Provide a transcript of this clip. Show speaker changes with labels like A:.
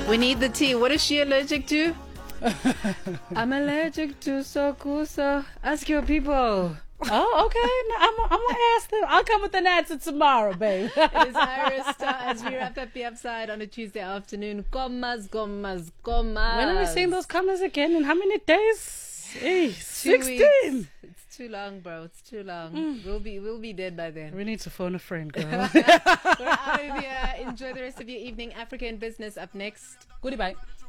A: We need the tea. What is she allergic to? I'm allergic to sokusa. Ask your people.
B: Oh, okay. I'm gonna ask them. I'll come with an answer tomorrow, babe.
A: It is Iris Star as we wrap up the Upside on a Tuesday afternoon. Gomas.
B: When are we seeing those commas again? In how many days? Hey, 16.
A: It's too long, bro. It's too long. We'll be dead by then.
B: We need to phone a friend, girl.
A: We're out of here. Enjoy the rest of your evening. Africa in Business up next.
B: Goodbye.